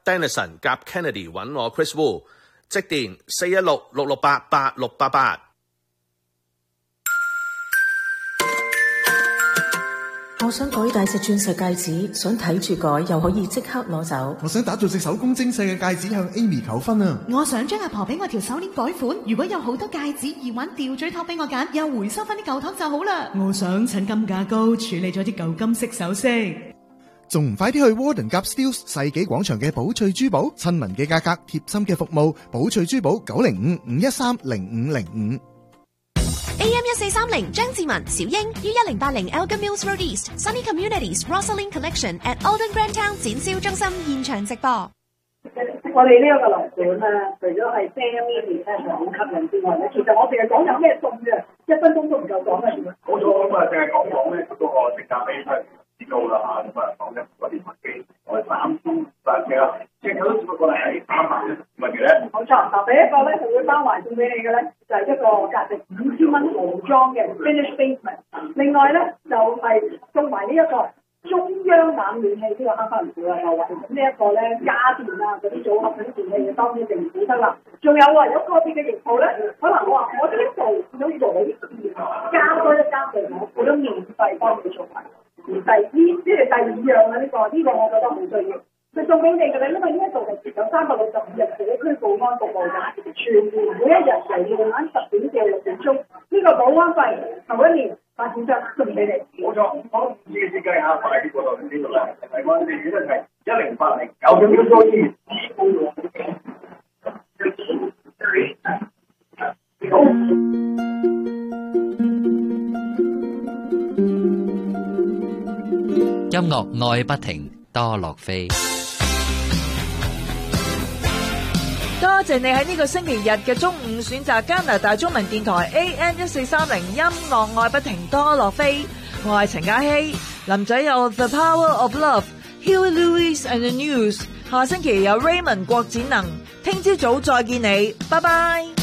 Denison 夾 Kennedy 揾我 Chris Wu， 即電416-668-8688。 我想改大隻鑽石戒指，想睇住改又可以即刻攞走。 我想打造隻手工精細嘅戒指向 Amy 求婚啊！ 我想將阿婆俾我條手鏈改款，如果有好多戒指耳環吊墜托俾我揀，又回收翻啲舊托就好啦。 我想趁金價高處理咗啲舊金色首飾。 仲唔快啲去 Warden Gap Steeles 世紀廣場嘅寶翠珠寶，親民嘅價格，貼心嘅服務，寶翠珠寶905-513-0505。 AM 1430張志文、小英於1080 Elgin Mills Road East Sunny Communities Rosalind Collection at Alden Grand Town 展銷中心現場直播。 我哋呢一個樓盤啊，除咗係 family 咧係好吸引之外咧，其實我淨係講有咩餸嘅，1分鐘都唔夠講嘅。 冇錯，咁啊，淨係講咧嗰個性價比真係之高啦嚇，咁啊講咧嗰啲物機，我哋3000但係即係佢都只不過係300物嘅咧。冇錯，嗱第一個咧就會包埋送俾你嘅咧，就係一個價值5000蚊塗裝嘅 finish basement， 另外咧就係送埋呢一個中央冷暖氣，呢個慳翻唔少啊，就為咁呢一個咧家電啊嗰啲組合嗰啲電器，當然就唔少得啦。仲有啊，有個別嘅型號咧，可能我話我呢一度見到呢度你加多一間地我都免費幫你做埋。而第二樣啊，呢個我覺得好需要。佢送俾你嘅咧，因為呢一度係有365日社區保安服務嘅，全年每一日由夜晚10點至6點鐘，呢個保安費頭一年發展商送俾你。冇錯，我自己設計下，快啲過到嚟呢度啦。係我哋記得係1080-992。 音樂愛不停，多樂飛。 多謝你喺呢個星期日嘅中午選擇加拿大中文電台 AM 1430音樂愛不停多樂飛。我係陳嘉希，林仔有 The Power of Love、Huey Lewis and the News。下星期有 Raymond 郭展能。聽朝早再見你，拜拜。